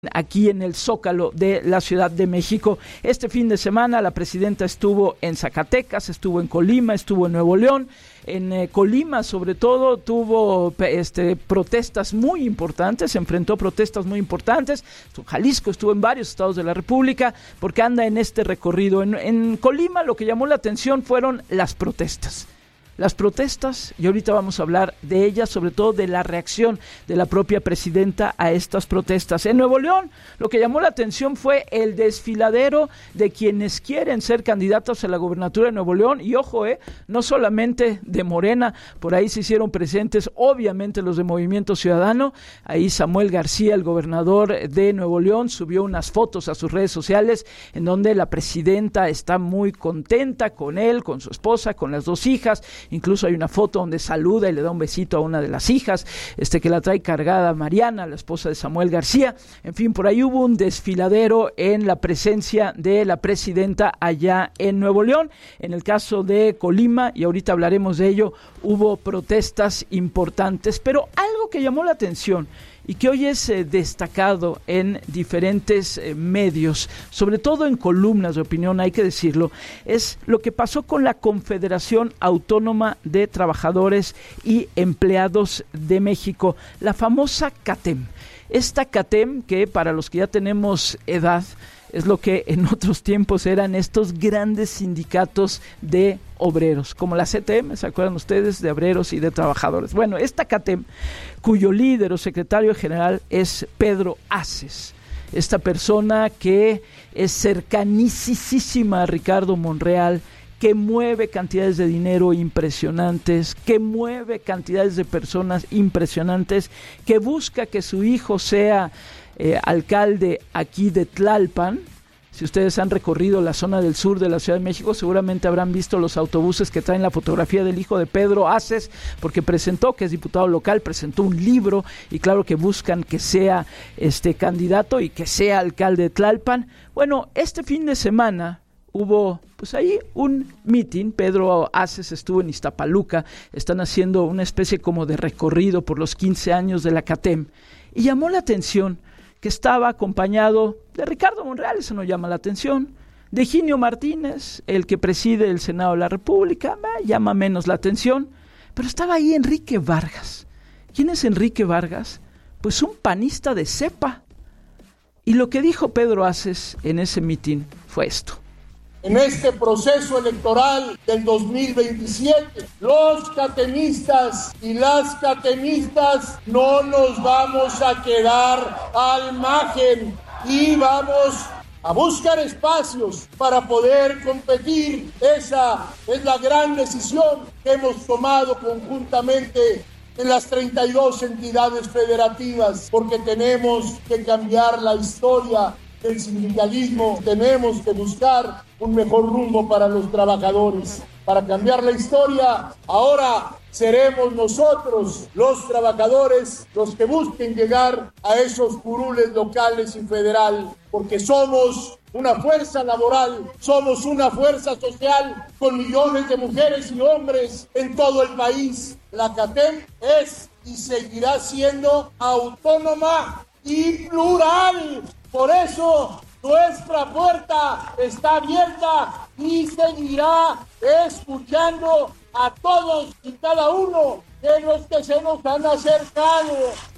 aquí en el Zócalo de la Ciudad de México. Este fin de semana la presidenta estuvo en Zacatecas, estuvo en Colima, estuvo en Nuevo León. En Colima, sobre todo, tuvo protestas muy importantes, se enfrentó protestas muy importantes. Jalisco estuvo en varios estados de la República porque anda en este recorrido. En Colima lo que llamó la atención fueron las protestas. Las protestas, y ahorita vamos a hablar de ellas, sobre todo de la reacción de la propia presidenta a estas protestas. En Nuevo León, lo que llamó la atención fue el desfiladero de quienes quieren ser candidatos a la gobernatura de Nuevo León, y ojo, no solamente de Morena, por ahí se hicieron presentes, obviamente, los de Movimiento Ciudadano. Ahí Samuel García, el gobernador de Nuevo León, subió unas fotos a sus redes sociales en donde la presidenta está muy contenta con él, con su esposa, con las dos hijas. Incluso hay una foto donde saluda y le da un besito a una de las hijas, que la trae cargada, Mariana, la esposa de Samuel García. En fin, por ahí hubo un desfiladero en la presencia de la presidenta allá en Nuevo León. En el caso de Colima, y ahorita hablaremos de ello, hubo protestas importantes, pero algo que llamó la atención y que hoy es destacado en diferentes medios, sobre todo en columnas de opinión, hay que decirlo, es lo que pasó con la Confederación Autónoma de Trabajadores y Empleados de México, la famosa CATEM. Esta CATEM, que para los que ya tenemos edad, es lo que en otros tiempos eran estos grandes sindicatos de obreros, como la CTM, ¿se acuerdan ustedes? De obreros y de trabajadores. Bueno, esta CATEM, cuyo líder o secretario general es Pedro Aces, esta persona que es cercanísima a Ricardo Monreal, que mueve cantidades de dinero impresionantes, que mueve cantidades de personas impresionantes, que busca que su hijo sea alcalde aquí de Tlalpan. Si ustedes han recorrido la zona del sur de la Ciudad de México, seguramente habrán visto los autobuses que traen la fotografía del hijo de Pedro Aces, porque presentó, que es diputado local, presentó un libro, y claro que buscan que sea candidato y que sea alcalde de Tlalpan. Bueno, este fin de semana hubo pues ahí un meeting. Pedro Aces estuvo en Iztapaluca, están haciendo una especie como de recorrido por los 15 años de la CATEM, y llamó la atención que estaba acompañado de Ricardo Monreal, eso no llama la atención, de Higinio Martínez, el que preside el Senado de la República, llama menos la atención, pero estaba ahí Enrique Vargas. ¿Quién es Enrique Vargas? Pues un panista de cepa. Y lo que dijo Pedro Aces en ese mitin fue esto. En este proceso electoral del 2027, los catemistas y las catemistas no nos vamos a quedar al margen y vamos a buscar espacios para poder competir. Esa es la gran decisión que hemos tomado conjuntamente en las 32 entidades federativas, porque tenemos que cambiar la historia del sindicalismo, tenemos que buscar un mejor rumbo para los trabajadores. Para cambiar la historia, ahora seremos nosotros, los trabajadores, los que busquen llegar a esos curules locales y federal, porque somos una fuerza laboral, somos una fuerza social con millones de mujeres y hombres en todo el país. La CATEM es y seguirá siendo autónoma y plural. Por eso nuestra puerta está abierta y seguirá escuchando a todos y cada uno de los que se nos han acercado.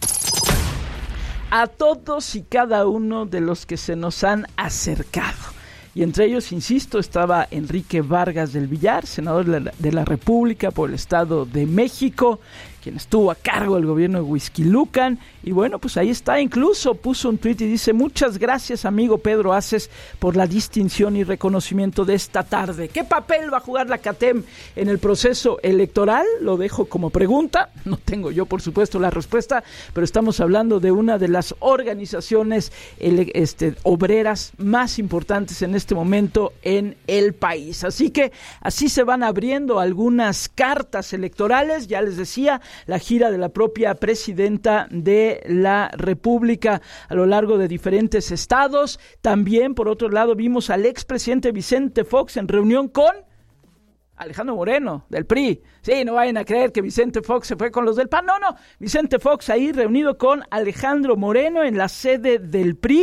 A todos y cada uno de los que se nos han acercado. Y entre ellos, insisto, estaba Enrique Vargas del Villar, senador de la República por el Estado de México, quien estuvo a cargo del gobierno de Huixquilucan, y bueno, pues ahí está, incluso puso un tuit y dice: muchas gracias, amigo Pedro Aces, por la distinción y reconocimiento de esta tarde. ¿Qué papel va a jugar la CATEM en el proceso electoral? Lo dejo como pregunta, no tengo yo por supuesto la respuesta, pero estamos hablando de una de las organizaciones obreras más importantes en este momento en el país. Así que así se van abriendo algunas cartas electorales. Ya les decía, la gira de la propia presidenta de la República a lo largo de diferentes estados. También, por otro lado, vimos al expresidente Vicente Fox en reunión con Alejandro Moreno, del PRI. Sí, no vayan a creer que Vicente Fox se fue con los del PAN. No, Vicente Fox ahí reunido con Alejandro Moreno en la sede del PRI.